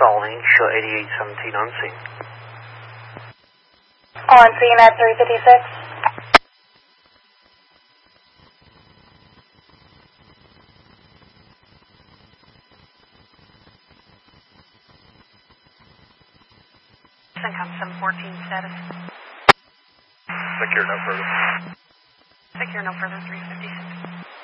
Stalling, show 8817 on scene. On scene at 356. Come 714 status. Secure no further. Secure no further 356.